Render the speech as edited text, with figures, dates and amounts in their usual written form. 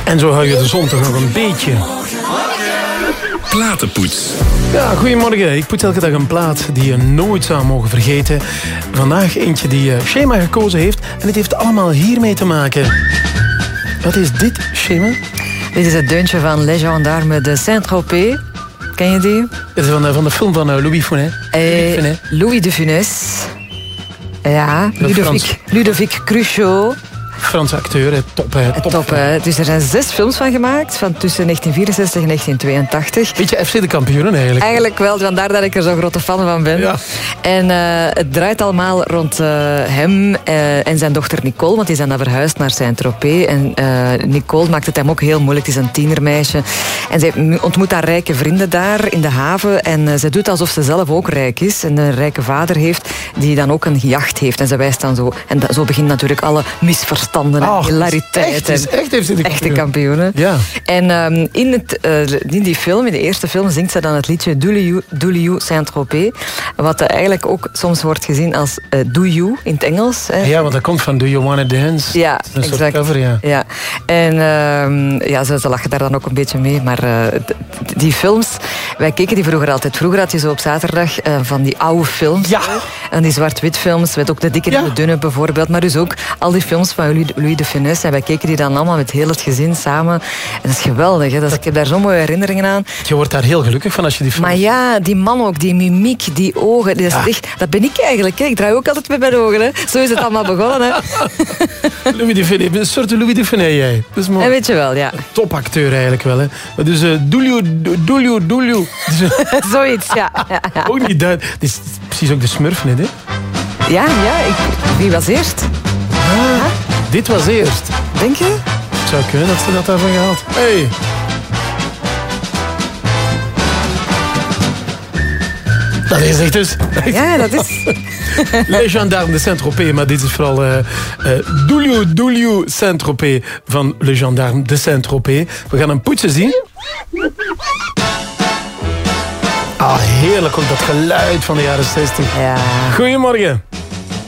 En zo hou je de zon toch nog een beetje. Platenpoets. Ja, goedemorgen. Ik poets elke dag een plaat die je nooit zou mogen vergeten. Vandaag eentje die Shema gekozen heeft. En het heeft allemaal hiermee te maken. Wat is dit, Shema? Dit is het deuntje van Les Gendarmes de Saint-Tropez. Ken je die? Het is van de film van Louis Funès. Louis de Funès. Ja, Ludovic Cruchot. Franse acteur, top. Dus er zijn 6 films van gemaakt, van tussen 1964 en 1982. Beetje FC de kampioenen eigenlijk. Eigenlijk wel, vandaar dat ik er zo'n grote fan van ben. Ja. En het draait allemaal rond hem en zijn dochter Nicole, want die zijn dan verhuisd naar Saint-Tropez. En Nicole maakt het hem ook heel moeilijk, het is een tienermeisje. En zij ontmoet haar rijke vrienden daar in de haven. En ze doet alsof ze zelf ook rijk is en een rijke vader heeft, die dan ook een jacht heeft. En ze wijst dan zo. En zo begint natuurlijk alle misverstanden en hilariteit. Echte kampioenen. Ja. En in die film, in de eerste film, zingt ze dan het liedje Doulou Saint-Tropez. Wat eigenlijk ook soms wordt gezien als Do You in het Engels. Hè. Ja, want dat komt van Do You Wanna Dance? Ja, een exact. Soort cover, ja. En ze lachen daar dan ook een beetje mee. Maar die films, wij keken die vroeger altijd. Vroeger had je zo op zaterdag van die oude films. Ja. En die zwart-wit films, met ook de dikke en de dunne bijvoorbeeld. Maar dus ook al die films van Louis de Funès. En wij keken die dan allemaal met heel het gezin samen. En dat is geweldig. Hè? Ik heb daar zo mooie herinneringen aan. Je wordt daar heel gelukkig van als je die films... Maar ja, die man ook, die mimiek, die ogen. Dat ben ik eigenlijk. Hè? Ik draai ook altijd met mijn ogen. Hè? Zo is het allemaal begonnen. Hè? Louis de Funès, een soort Louis de Funès, jij. Dat is mooi. En weet je wel, ja. Topacteur eigenlijk wel. Hè? Maar dus Doulou. Zoiets, ja. Ook niet duidelijk. Het is precies ook de Smurf net, hè? Ja. Wie was eerst? Dit was eerst. Denk je? Het zou kunnen dat ze dat daarvan gehaald. Hey. Dat is echt dus. Ja, dat is... Les Gendarmes de Saint-Tropez, maar dit is vooral Doulou Saint-Tropez van Les Gendarmes de Saint-Tropez. We gaan hem poetsen zien. Heerlijk ook dat geluid van de jaren 60. Ja. Goedemorgen.